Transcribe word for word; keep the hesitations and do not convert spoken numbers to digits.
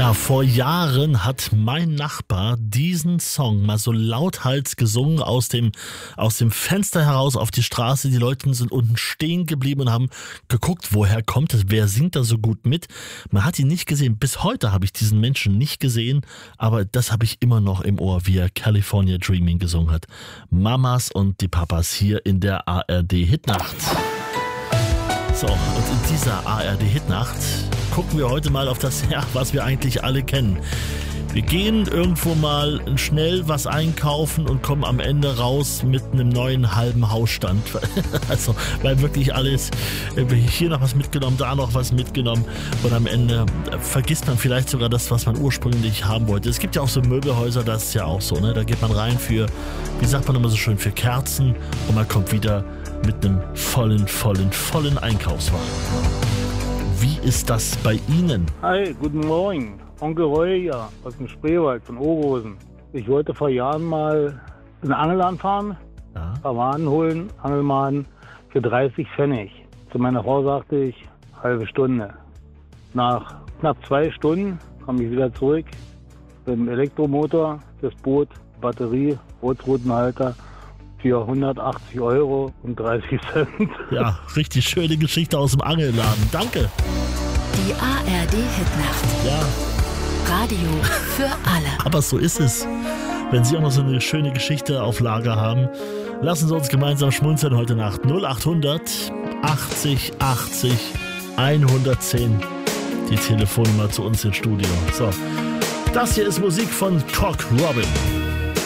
Ja, vor Jahren hat mein Nachbar diesen Song mal so lauthals gesungen aus dem, aus dem Fenster heraus auf die Straße. Die Leute sind unten stehen geblieben und haben geguckt, woher kommt es, wer singt da so gut mit. Man hat ihn nicht gesehen. Bis heute habe ich diesen Menschen nicht gesehen, aber das habe ich immer noch im Ohr, wie er California Dreaming gesungen hat. Mamas und die Papas hier in der A R D-Hitnacht. So, und in dieser A R D-Hitnacht gucken wir heute mal auf das, ja, was wir eigentlich alle kennen. Wir gehen irgendwo mal schnell was einkaufen und kommen am Ende raus mit einem neuen halben Hausstand. Also, weil wirklich alles, hier noch was mitgenommen, da noch was mitgenommen und am Ende vergisst man vielleicht sogar das, was man ursprünglich haben wollte. Es gibt ja auch so Möbelhäuser, das ist ja auch so, ne? Da geht man rein für, wie sagt man immer so schön, für Kerzen und man kommt wieder mit einem vollen, vollen, vollen Einkaufswagen. Wie ist das bei Ihnen? Hi, guten Morgen. Onkel Roy hier aus dem Spreewald von Oberhausen. Ich wollte vor Jahren mal einen Angel fahren, Ja. ein paar Maden holen, Angelmaden für dreißig Pfennig. Zu meiner Frau sagte ich, halbe Stunde. Nach knapp zwei Stunden kam ich wieder zurück mit dem Elektromotor, das Boot, Batterie, Bootsroutenhalter für hundertachtzig Euro und dreißig Cent. Ja, richtig schöne Geschichte aus dem Angelladen. Danke. Die A R D-Hitnacht. Ja, Radio für alle. aber so ist es. Wenn Sie auch noch so eine schöne Geschichte auf Lager haben, lassen Sie uns gemeinsam schmunzeln heute Nacht. null achthundert achtzig achtzig hundertzehn. Die Telefonnummer zu uns ins Studio. So, das hier ist Musik von Cock Robin.